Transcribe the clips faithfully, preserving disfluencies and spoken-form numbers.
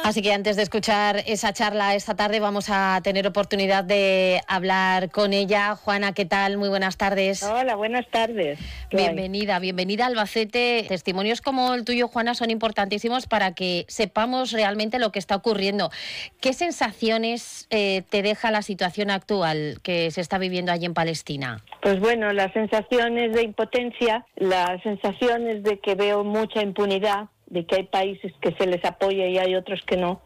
Así que antes de escuchar esa charla esta tarde vamos a tener oportunidad de hablar con ella. Juana, ¿qué tal? Muy buenas tardes. Hola, buenas tardes. Bienvenida, bienvenida a Albacete. Testimonios como el tuyo, Juana, son importantísimos para que sepamos realmente lo que está ocurriendo. ¿Qué sensaciones eh, te deja la situación actual que se está viviendo allí en Palestina? Pues bueno, las sensaciones de impotencia, las sensaciones de que veo mucha impunidad, de que hay países que se les apoya y hay otros que no,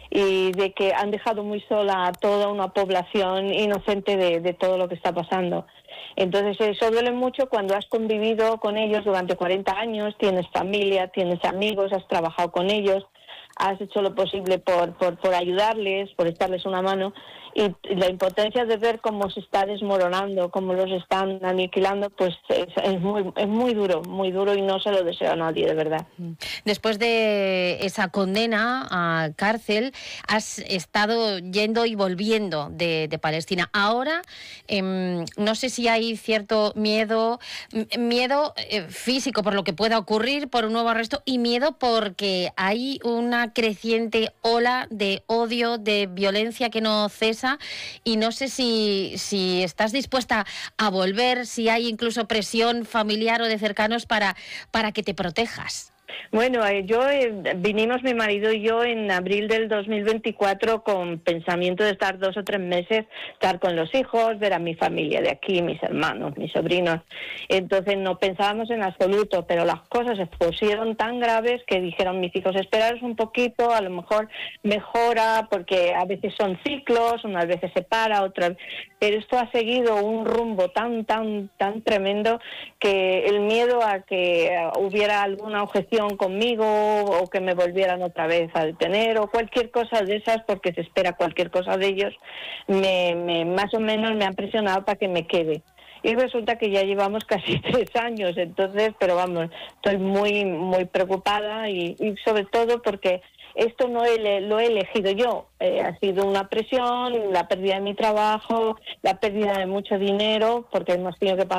y de que han dejado muy sola a toda una población inocente de, de todo lo que está pasando. Entonces eso duele mucho cuando has convivido con ellos durante cuarenta años, tienes familia, tienes amigos, has trabajado con ellos, has hecho lo posible por, por, por ayudarles, por echarles una mano, y la impotencia de ver cómo se está desmoronando, cómo los están aniquilando, pues es, es muy es muy duro, muy duro, y no se lo deseo a nadie, de verdad. Después de esa condena a cárcel, has estado yendo y volviendo de, de Palestina. Ahora, eh, no sé si hay cierto miedo, miedo eh, físico por lo que pueda ocurrir, por un nuevo arresto, y miedo porque hay una creciente ola de odio, de violencia que no cesa, y no sé si, si estás dispuesta a volver, si hay incluso presión familiar o de cercanos para, para que te protejas. Bueno, eh, yo eh, vinimos mi marido y yo en abril del dos mil veinticuatro con pensamiento de estar dos o tres meses, estar con los hijos, ver a mi familia de aquí, mis hermanos, mis sobrinos. Entonces no pensábamos en absoluto, pero las cosas se pusieron tan graves que dijeron mis hijos, esperaros un poquito, a lo mejor mejora, porque a veces son ciclos, unas veces se para, otras... Pero esto ha seguido un rumbo tan, tan, tan tremendo que el miedo a que hubiera alguna objeción conmigo o que me volvieran otra vez a detener o cualquier cosa de esas, porque se espera cualquier cosa de ellos, me, me más o menos me han presionado para que me quede. Y resulta que ya llevamos casi tres años, entonces, pero vamos, estoy muy, muy preocupada y, y sobre todo porque esto no he, lo he elegido yo, eh, ha sido una presión, la pérdida de mi trabajo, la pérdida de mucho dinero, porque hemos tenido que pagar